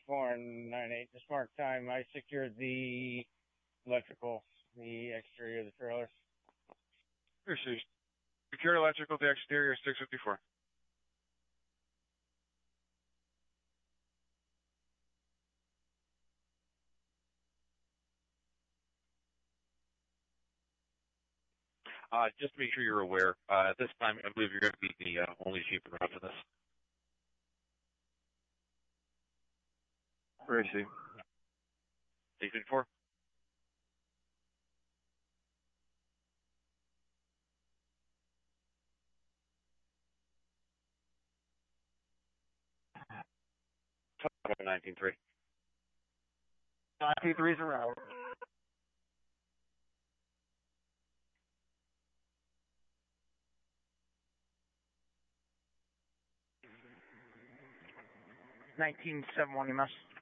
498, just mark time. I secured the electrical, the exterior of the trailer. Received. Secure electrical to exterior 654. Just to make sure you're aware, at this time, I believe you're going to be the only chief in route for this. Receive. 654. Top 193. 93's around. 1971 EMS.